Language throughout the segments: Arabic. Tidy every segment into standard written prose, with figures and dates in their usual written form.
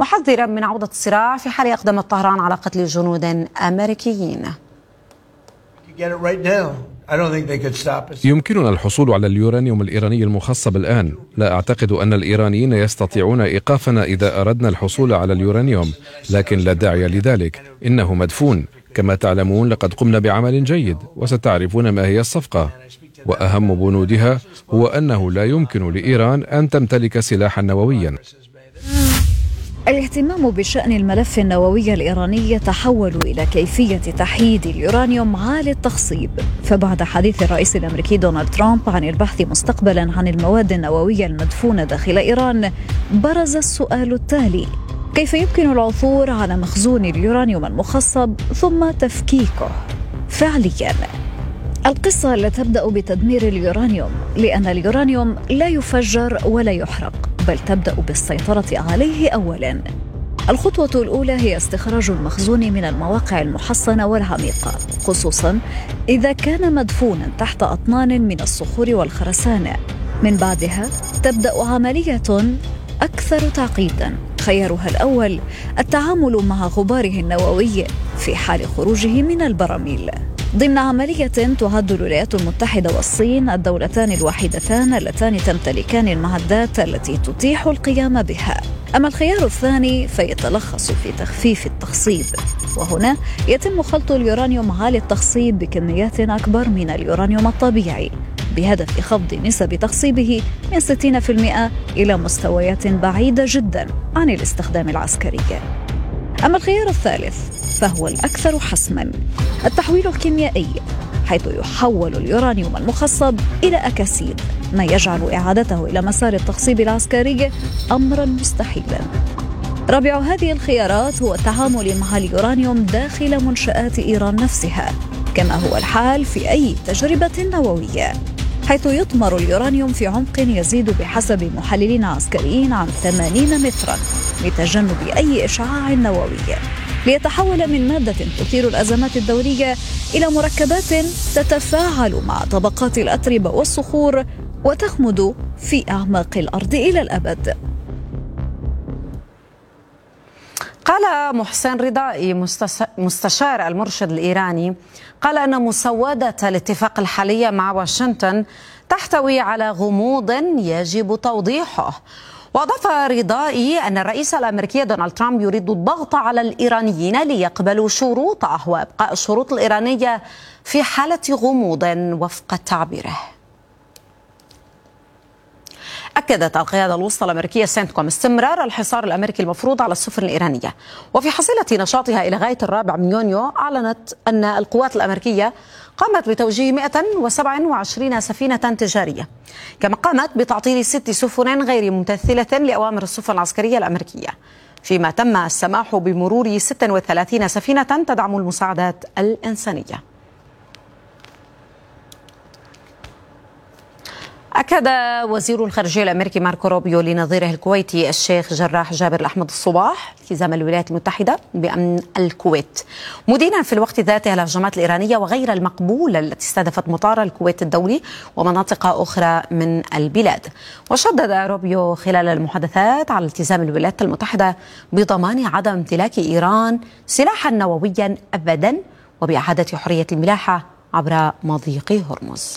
محذرا من عودة الصراع في حال أقدمت طهران على قتل جنود أمريكيين. يمكننا الحصول على اليورانيوم الإيراني المخصب الآن. لا أعتقد أن الإيرانيين يستطيعون إيقافنا إذا أردنا الحصول على اليورانيوم، لكن لا داعي لذلك، إنه مدفون. كما تعلمون لقد قمنا بعمل جيد وستعرفون ما هي الصفقة، وأهم بنودها هو أنه لا يمكن لإيران أن تمتلك سلاحا نوويا. الاهتمام بشأن الملف النووي الإيراني يتحول إلى كيفية تحييد اليورانيوم عالي التخصيب. فبعد حديث الرئيس الأمريكي دونالد ترامب عن البحث مستقبلا عن المواد النووية المدفونة داخل إيران، برز السؤال التالي: كيف يمكن العثور على مخزون اليورانيوم المخصب ثم تفكيكه فعليا؟ القصة لا تبدأ بتدمير اليورانيوم، لأن اليورانيوم لا يفجر ولا يحرق، بل تبدأ بالسيطرة عليه أولاً. الخطوة الأولى هي استخراج المخزون من المواقع المحصنة والعميقة، خصوصاً إذا كان مدفوناً تحت أطنان من الصخور والخرسانة. من بعدها تبدأ عملية أكثر تعقيداً، خيارها الأول التعامل مع غباره النووي في حال خروجه من البراميل. ضمن عملية تعد الولايات المتحدة والصين الدولتان الوحيدتان اللتان تمتلكان المعدات التي تتيح القيام بها. أما الخيار الثاني فيتلخص في تخفيف التخصيب، وهنا يتم خلط اليورانيوم عالي التخصيب بكميات أكبر من اليورانيوم الطبيعي، بهدف خفض نسب تخصيبه من 60% إلى مستويات بعيدة جدا عن الاستخدام العسكري. أما الخيار الثالث فهو الأكثر حسما، التحويل الكيميائي، حيث يحول اليورانيوم المخصب إلى أكاسيد، ما يجعل إعادته إلى مسار التخصيب العسكري أمرا مستحيلا. رابع هذه الخيارات هو التعامل مع اليورانيوم داخل منشآت إيران نفسها، كما هو الحال في أي تجربة نووية، حيث يطمر اليورانيوم في عمق يزيد بحسب محللين عسكريين عن 80 مترا لتجنب أي إشعاع نووي، ليتحول من مادة تثير الأزمات الدولية إلى مركبات تتفاعل مع طبقات الأتربة والصخور وتخمد في أعماق الأرض إلى الأبد. قال محسن رضائي مستشار المرشد الإيراني، قال أن مسودة الاتفاق الحالية مع واشنطن تحتوي على غموض يجب توضيحه. وأضاف رضائي أن الرئيس الأمريكي دونالد ترامب يريد الضغط على الإيرانيين ليقبلوا شروطه وإبقاء الشروط الإيرانية في حالة غموض وفق تعبيره. أكدت القيادة الوسطى الأمريكية سنتكوم استمرار الحصار الأمريكي المفروض على السفن الإيرانية، وفي حصيلة نشاطها إلى غاية 4 يونيو أعلنت أن القوات الأمريكية قامت بتوجيه 127 سفينة تجارية، كما قامت بتعطيل 6 سفن غير ممتثلة لأوامر السفن العسكرية الأمريكية، فيما تم السماح بمرور 36 سفينة تدعم المساعدات الإنسانية. أكد وزير الخارجية الأمريكي ماركو روبيو لنظيره الكويتي الشيخ جراح جابر الأحمد الصباح التزام الولايات المتحدة بأمن الكويت، مدينا في الوقت ذاته الهجمات الإيرانية وغير المقبولة التي استهدفت مطار الكويت الدولي ومناطق أخرى من البلاد. وشدد روبيو خلال المحادثات على التزام الولايات المتحدة بضمان عدم امتلاك إيران سلاحا نوويا أبدا، وبإعادة حرية الملاحة عبر مضيق هرمز.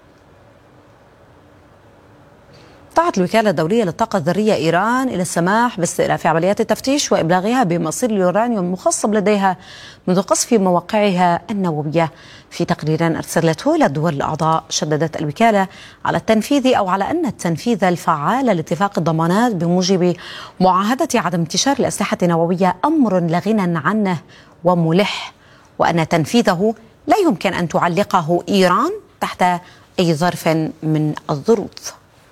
دعت الوكالة الدولية للطاقة الذرية إيران إلى السماح باستئناف عمليات التفتيش وإبلاغها بمصير اليورانيوم المخصب لديها منذ قصف مواقعها النووية. في تقرير أرسلته إلى الدول الأعضاء شددت الوكالة على أن التنفيذ الفعال لاتفاق الضمانات بموجب معاهدة عدم انتشار الأسلحة النووية أمر لا غنى عنه وملح، وأن تنفيذه لا يمكن أن تعلقه إيران تحت أي ظرف من الظروف.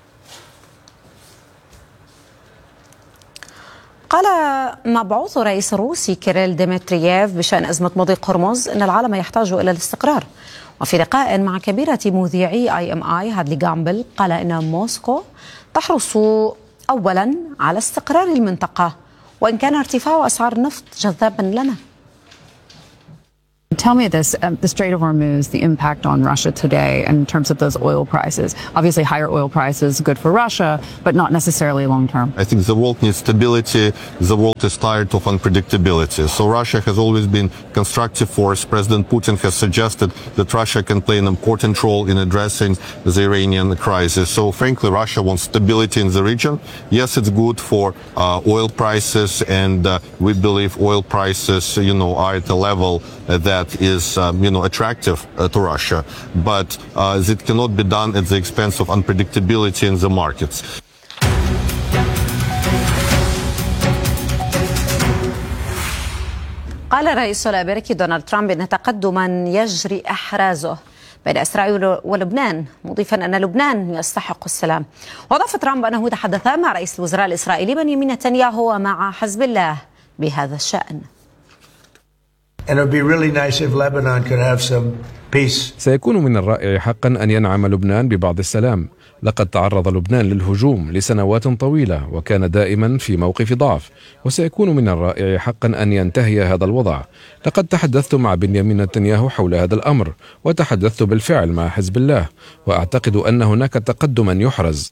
قال مبعوث الرئيس الروسي كيريل ديمترييف بشأن أزمة مضيق هرمز أن العالم يحتاج إلى الاستقرار. وفي لقاء مع كبيرة مذيعي IMI هادلي جامبل قال إن موسكو تحرص أولا على استقرار المنطقة، وإن كان ارتفاع أسعار النفط جذابا لنا. Tell me this, the Strait of Hormuz, the impact on Russia today in terms of those oil prices. Obviously, higher oil prices good for Russia, but not necessarily long term. I think the world needs stability. The world is tired of unpredictability. So Russia has always been a constructive force. President Putin has suggested that Russia can play an important role in addressing the Iranian crisis. So frankly, Russia wants stability in the region. Yes, it's good for oil prices, and we believe oil prices, are at a level that is, attractive to Russia. But it cannot be done at the expense of unpredictability in the markets. قال الرئيس الأمريكي دونالد ترامب إن تقدما يجري إحرازه بين إسرائيل ولبنان، مضيفا أن لبنان يستحق السلام. وأضاف ترامب أنه تحدث مع رئيس الوزراء الإسرائيلي بنيامين نتنياهو ومع حزب الله بهذا الشأن. سيكون من الرائع حقا أن ينعم لبنان ببعض السلام. لقد تعرض لبنان للهجوم لسنوات طويلة وكان دائما في موقف ضعف، وسيكون من الرائع حقا أن ينتهي هذا الوضع. لقد تحدثت مع بنيامين نتنياهو حول هذا الأمر، وتحدثت بالفعل مع حزب الله، وأعتقد أن هناك تقدما يحرز.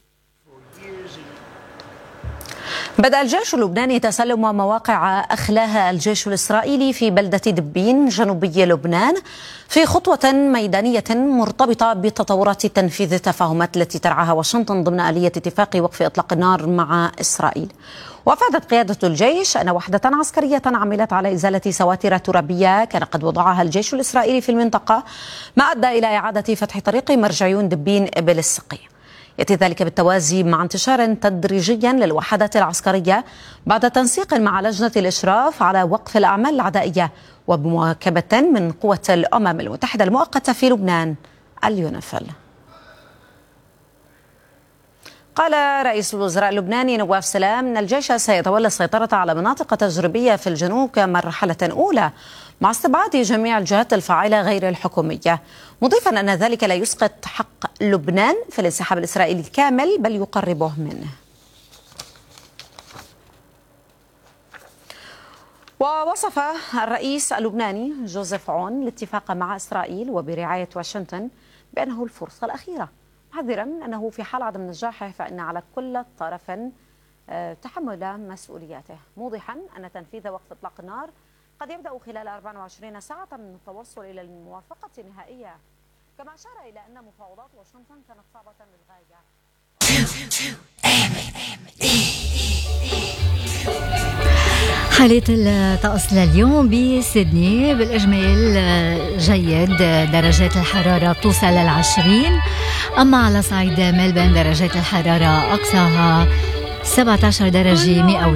بدأ الجيش اللبناني تسلم مواقع أخلاها الجيش الإسرائيلي في بلدة دبين جنوبي لبنان في خطوة ميدانية مرتبطة بتطورات تنفيذ التفاهمات التي ترعاها واشنطن ضمن آلية اتفاق وقف إطلاق النار مع إسرائيل. وأفادت قيادة الجيش أن وحدة عسكرية عملت على إزالة سواتر ترابية كان قد وضعها الجيش الإسرائيلي في المنطقة، ما أدى إلى إعادة فتح طريق مرجعيون دبين إبل السقي. يأتي ذلك بالتوازي مع انتشار تدريجيا للوحدات العسكرية بعد تنسيق مع لجنة الإشراف على وقف الأعمال العدائية وبمواكبة من قوة الأمم المتحدة المؤقتة في لبنان اليونيفيل. قال رئيس الوزراء اللبناني نواف سلام أن الجيش سيتولى السيطرة على مناطق تجريبية في الجنوب كمرحلة أولى مع استبعاد جميع الجهات الفاعلة غير الحكومية، مضيفا أن ذلك لا يسقط حق لبنان في الانسحاب الإسرائيلي الكامل بل يقربه منه. ووصف الرئيس اللبناني جوزيف عون الاتفاق مع إسرائيل وبرعاية واشنطن بأنه الفرصة الأخيرة، محذرا أنه في حال عدم نجاحه فإن على كل طرف تحمل مسؤولياته، موضحا أن تنفيذ وقف إطلاق النار قد يبدأ خلال 24 ساعة من التوصل إلى الموافقة النهائية، كما أشار إلى أن مفاوضات واشنطن كانت صعبة للغاية. حالة الطقس لليوم بسيدني بالإجمال جيد، درجات الحرارة توصل لل20، أما على صعيد ملبن درجات الحرارة أقصاها 17 درجة مئوية.